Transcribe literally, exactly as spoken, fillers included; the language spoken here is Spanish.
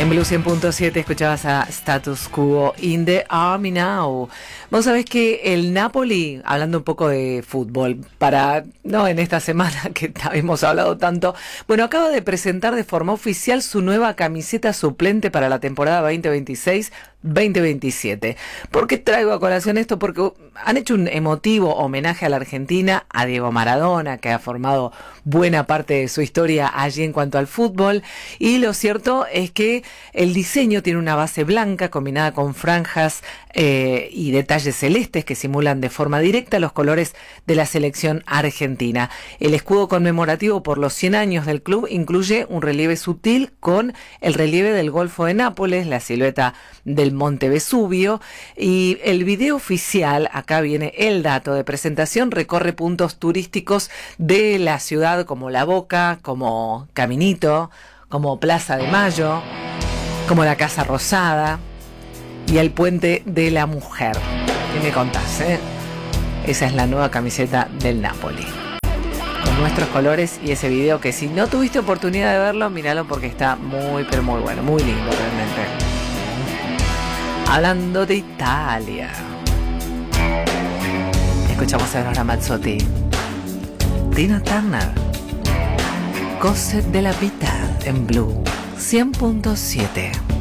En Blue cien punto siete escuchabas a Status Quo in the Army Now. Vos sabés que el Napoli, hablando un poco de fútbol, para no en esta semana que hemos hablado tanto, bueno, acaba de presentar de forma oficial su nueva camiseta suplente para la temporada veinte veintiséis veinte veintisiete. ¿Por qué traigo a colación esto? Porque han hecho un emotivo homenaje a la Argentina, a Diego Maradona, que ha formado buena parte de su historia allí en cuanto al fútbol, y lo cierto es que el diseño tiene una base blanca combinada con franjas eh, y detalles celestes que simulan de forma directa los colores de la selección argentina. El escudo conmemorativo por los cien años del club incluye un relieve sutil con el relieve del Golfo de Nápoles, la silueta del Monte Vesubio, y el video oficial, acá viene el dato de presentación, recorre puntos turísticos de la ciudad como La Boca, como Caminito, como Plaza de Mayo, como la Casa Rosada y el Puente de la Mujer. ¿Qué me contás, eh? Esa es la nueva camiseta del Napoli, con nuestros colores y ese video que si no tuviste oportunidad de verlo, míralo porque está muy, pero muy bueno, muy lindo realmente. Hablando de Italia, escuchamos a Laura Mazzotti, Tina Turner, Cose della Vita en Blue cien punto siete.